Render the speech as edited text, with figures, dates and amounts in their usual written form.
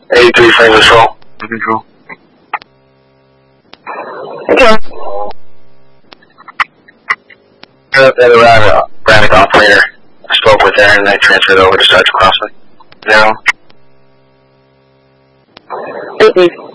83 frame control. Control. Okay. The Granic operator I spoke with there and I transferred over to Sergeant Crossman. No. Okay.